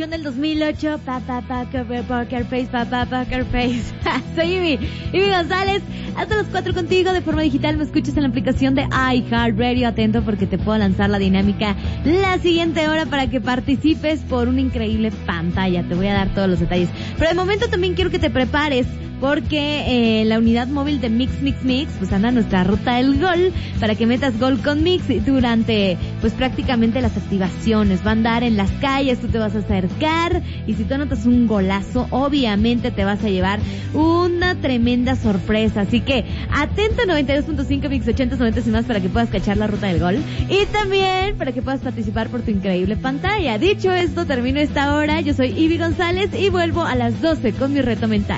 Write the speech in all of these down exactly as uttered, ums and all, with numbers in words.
canción del dos mil ocho, pa pa pa Poker Face, pa pa Poker Face. Soy Ivy, Ivy González, hasta las cuatro contigo de forma digital. Me escuchas en la aplicación de iHeartRadio. Atento porque te puedo lanzar la dinámica la siguiente hora para que participes por una increíble pantalla. Te voy a dar todos los detalles. Pero de momento también quiero que te prepares porque eh, la unidad móvil de Mix Mix Mix pues anda nuestra ruta del gol para que metas gol con Mix durante pues prácticamente las activaciones. Va a andar en las calles, tú te vas a acercar y si tú anotas un golazo, obviamente te vas a llevar una tremenda sorpresa. Así que atento, noventa y dos punto cinco Mix ochenta, noventa y más para que puedas cachar la ruta del gol y también para que puedas participar por tu increíble pantalla. Dicho esto, termino esta hora. Yo soy Ivy González y vuelvo a las doce con mi reto mental.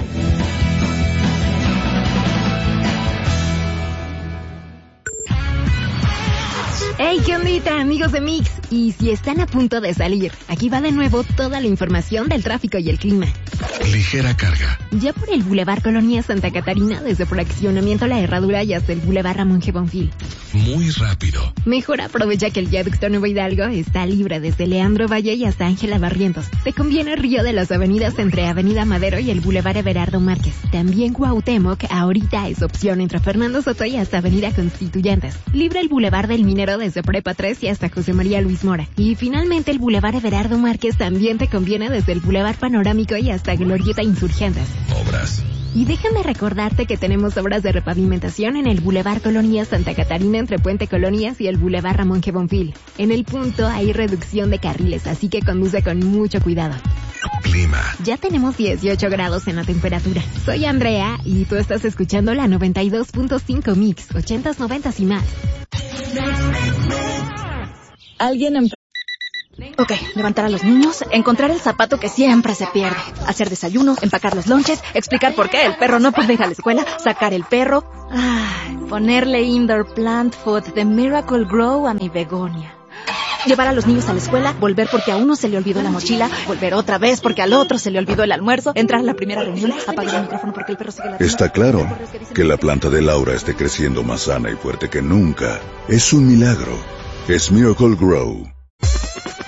Hey, ¿qué ondita, amigos de Mix? Y si están a punto de salir, aquí va de nuevo toda la información del tráfico y el clima. Ligera carga. Ya por el Boulevard Colonia Santa Catarina, desde Fraccionamiento La Herradura y hasta el Boulevard Ramón G. Bonfil. Muy rápido. Mejor aprovecha que el viaducto Nuevo Hidalgo está libre desde Leandro Valle y hasta Ángela Barrientos. Te conviene Río de las Avenidas entre Avenida Madero y el Boulevard Everardo Márquez. También Cuauhtémoc ahorita es opción entre Fernando Soto y hasta Avenida Constituyentes. Libre el Boulevard del Minero desde Prepa tres y hasta José María Luis Mora. Y finalmente el Boulevard Everardo Márquez también te conviene desde el Boulevard Panorámico y hasta Glorieta Insurgentes. Obras. Y déjame recordarte que tenemos obras de repavimentación en el Boulevard Colonia Santa Catarina entre Puente Colonias y el Boulevard Ramón G. Bonfil. En el punto hay reducción de carriles, así que conduce con mucho cuidado. Clima. Ya tenemos dieciocho grados en la temperatura. Soy Andrea y tú estás escuchando la noventa y dos punto cinco Mix, ochentas, noventas y más. Alguien en... Ok, levantar a los niños, encontrar el zapato que siempre se pierde, hacer desayuno, empacar los lonches, explicar por qué el perro no puede ir a la escuela, sacar el perro, ay, ponerle indoor plant food de Miracle Grow a mi begonia. Llevar a los niños a la escuela, volver porque a uno se le olvidó la mochila, volver otra vez porque al otro se le olvidó el almuerzo, entrar a la primera reunión, apagar el micrófono porque el perro sigue la... Está claro que la planta de Laura esté creciendo más sana y fuerte que nunca. Es un milagro. Es Miracle Grow.